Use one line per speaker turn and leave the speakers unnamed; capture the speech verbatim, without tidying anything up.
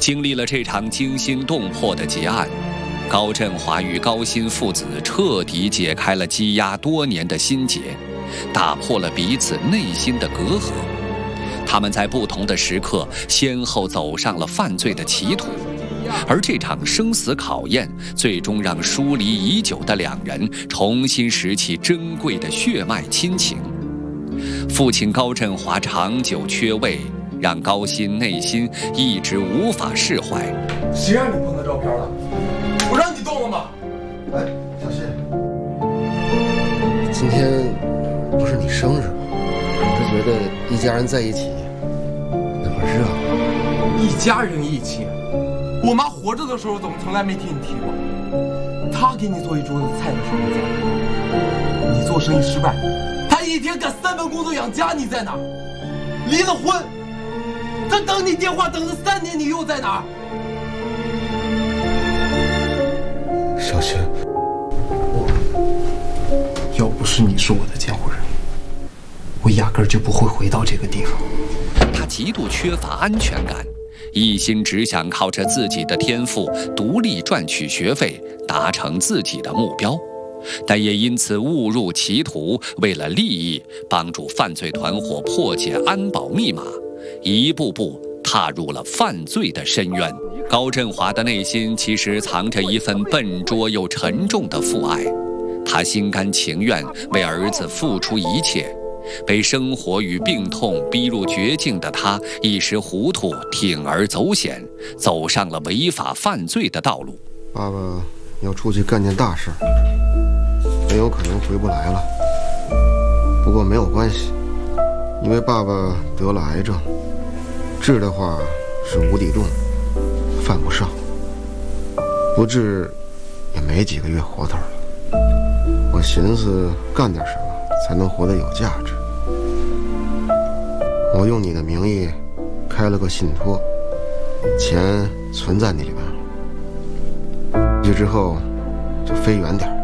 经历了这场惊心动魄的劫案，高振华与高鑫父子彻底解开了积压多年的心结，打破了彼此内心的隔阂。他们在不同的时刻先后走上了犯罪的歧途，而这场生死考验最终让疏离已久的两人重新拾起珍贵的血脉亲情。父亲高振华长久缺位，让高鑫内心一直无法释怀。
谁让你碰他照片了？我让你动了吗？
哎，小新，今天不是你生日吗？我是觉得一家人在一起那么热闹。
一家人一起，我妈活着的时候怎么从来没听你提过？她给你做一桌子菜的时候你在哪？你做生意失败，她一天干三份工作养家，你在哪？离了婚，她等你电话等了三年，你又在哪？
小新，
我要不是你是我的监护人，我压根儿就不会回到这个地方。
他极度缺乏安全感，一心只想靠着自己的天赋独立赚取学费，达成自己的目标，但也因此误入歧途，为了利益帮助犯罪团伙破解安保密码，一步步踏入了犯罪的深渊。高振华的内心其实藏着一份笨拙又沉重的父爱，他心甘情愿为儿子付出一切。被生活与病痛逼入绝境的他，一时糊涂，铤而走险，走上了违法犯罪的道路。
爸爸要出去干件大事，很有可能回不来了。不过没有关系，因为爸爸得了癌症，治的话是无底洞，犯不上；不治也没几个月活头了。我寻思干点什么才能活得有价值。我用你的名义开了个信托，钱存在那里边，回去之后就飞远点。